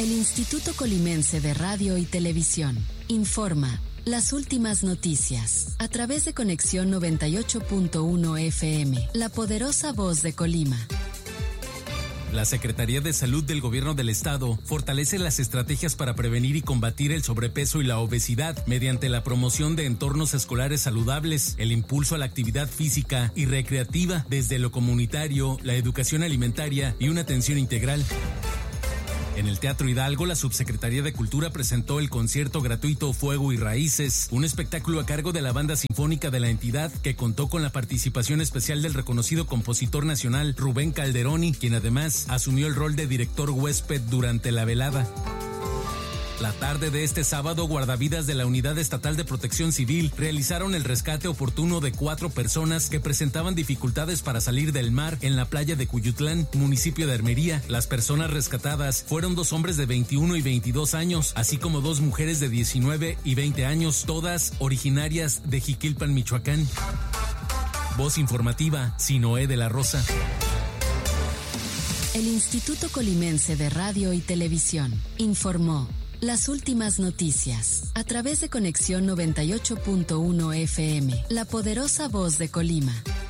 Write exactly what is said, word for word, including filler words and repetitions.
El Instituto Colimense de Radio y Televisión informa las últimas noticias a través de Conexión noventa y ocho punto uno F M, la poderosa voz de Colima. La Secretaría de Salud del Gobierno del Estado fortalece las estrategias para prevenir y combatir el sobrepeso y la obesidad mediante la promoción de entornos escolares saludables, el impulso a la actividad física y recreativa desde lo comunitario, la educación alimentaria y una atención integral. En el Teatro Hidalgo, la Subsecretaría de Cultura presentó el concierto gratuito Fuego y Raíces, un espectáculo a cargo de la Banda Sinfónica de la entidad que contó con la participación especial del reconocido compositor nacional Rubén Calderoni, quien además asumió el rol de director huésped durante la velada. La tarde de este sábado, guardavidas de la Unidad Estatal de Protección Civil realizaron el rescate oportuno de cuatro personas que presentaban dificultades para salir del mar en la playa de Cuyutlán, municipio de Armería. Las personas rescatadas fueron dos hombres de veintiuno y veintidós años, así como dos mujeres de diecinueve y veinte años, todas originarias de Jiquilpan, Michoacán. Voz informativa, Sinoé de la Rosa. El Instituto Colimense de Radio y Televisión informó las últimas noticias a través de Conexión noventa y ocho punto uno F M, la poderosa voz de Colima.